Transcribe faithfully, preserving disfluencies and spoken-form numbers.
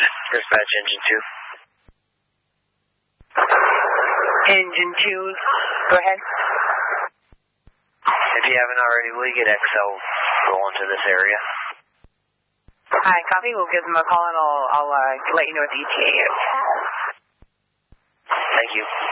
Dispatch engine two. Engine two, go ahead. If you haven't already, will you get X L rolling to this area? Hi, copy. We'll give them a call and I'll, I'll uh, let you know what the E T A is. Thank you.